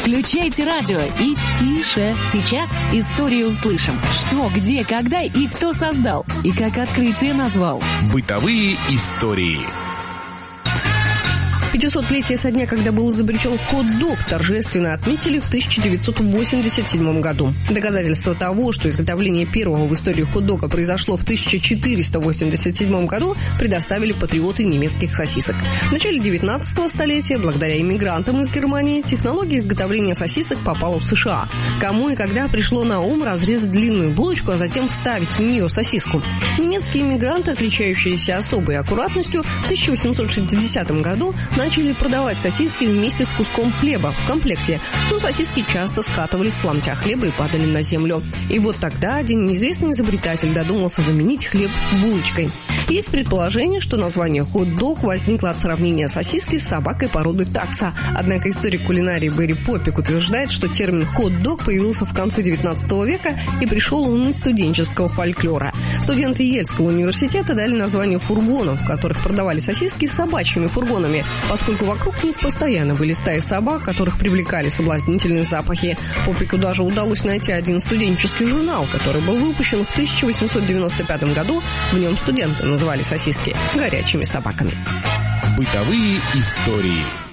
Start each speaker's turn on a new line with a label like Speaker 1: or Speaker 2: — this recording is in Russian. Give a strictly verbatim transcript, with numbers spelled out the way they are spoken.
Speaker 1: Включайте радио и тише. Сейчас историю услышим. Что, где, когда и кто создал. И как открытие назвал.
Speaker 2: Бытовые истории.
Speaker 3: пятисотлетие со дня, когда был изобретен хот-дог, торжественно отметили в тысяча девятьсот восемьдесят седьмом году. Доказательство того, что изготовление первого в истории хот-дога произошло в тысяча четыреста восемьдесят седьмом году, предоставили патриоты немецких сосисок. В начале девятнадцатого столетия, благодаря иммигрантам из Германии, технология изготовления сосисок попала в США. Кому и когда пришло на ум разрезать длинную булочку, а затем вставить в нее сосиску? Немецкие иммигранты, отличающиеся особой аккуратностью, в тысяча восемьсот шестидесятом году начали продавать сосиски вместе с куском хлеба в комплекте, но сосиски часто скатывались с ломтя хлеба и падали на землю. И вот тогда один неизвестный изобретатель додумался заменить хлеб булочкой. Есть предположение, что название хот-дог возникло от сравнения сосиски с собакой породы такса. Однако историк кулинарии Берри Поппик утверждает, что термин хот-дог появился в конце девятнадцатого века и пришел он из студенческого фольклора. Студенты Ельского университета дали название фургонов, в которых продавали сосиски с собачьими фургонами, поскольку вокруг них постоянно были стаи собак, которых привлекали соблазнительные запахи. Поппику даже удалось найти один студенческий журнал, который был выпущен в тысяча восемьсот девяносто пятом году. В нем студенты называли сосиски горячими собаками.
Speaker 2: Бытовые истории.